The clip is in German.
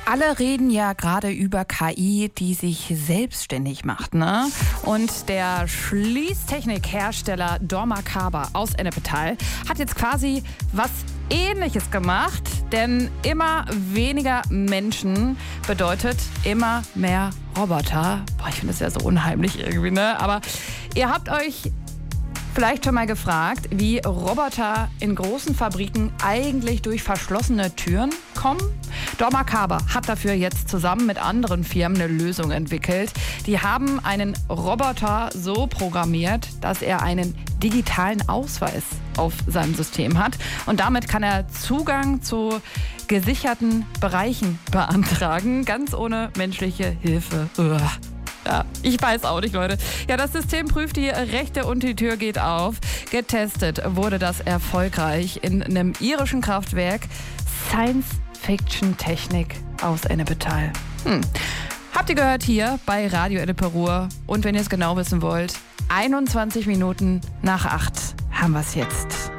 Alle reden ja gerade über KI, die sich selbstständig macht, ne? Und der Schließtechnikhersteller dormakaba aus Ennepetal hat jetzt quasi was Ähnliches gemacht, denn immer weniger Menschen bedeutet immer mehr Roboter. Boah, ich finde das ja so unheimlich irgendwie, ne? Aber ihr habt euch vielleicht schon mal gefragt, wie Roboter in großen Fabriken eigentlich durch verschlossene Türen kommen? dormakaba hat dafür jetzt zusammen mit anderen Firmen eine Lösung entwickelt. Die haben einen Roboter so programmiert, dass er einen digitalen Ausweis auf seinem System hat. Und damit kann er Zugang zu gesicherten Bereichen beantragen, ganz ohne menschliche Hilfe. Ja, ich weiß auch nicht, Leute. Ja, das System prüft die Rechte und die Tür geht auf. Getestet wurde das erfolgreich in einem irischen Kraftwerk. Science-Fiction-Technik aus Ennepetal. Habt ihr gehört hier bei Radio Ennepe-Ruhr. Und wenn ihr es genau wissen wollt, 21 Minuten nach 8 haben wir es jetzt.